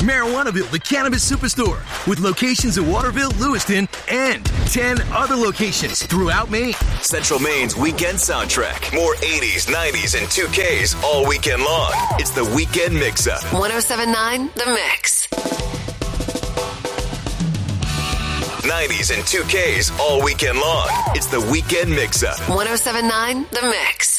Marijuanaville, the cannabis superstore, with locations in Waterville, Lewiston, and 10 other locations throughout Maine. Central Maine's weekend soundtrack. More 80s, 90s, and 2Ks all weekend long. It's the Weekend Mix-Up. 107.9 The Mix. 90s and 2Ks all weekend long. It's the Weekend Mix-Up. 107.9 The Mix.